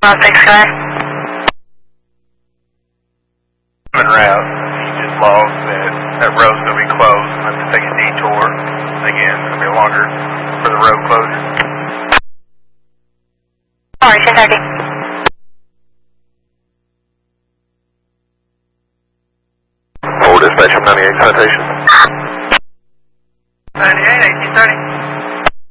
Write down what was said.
6 guy. Route, he just logged that road's going to be closed. I'm going to have to take a detour. Again, it's going to be longer for the road closure. Alright, 1030. Full dispatch from 98 citation. 98.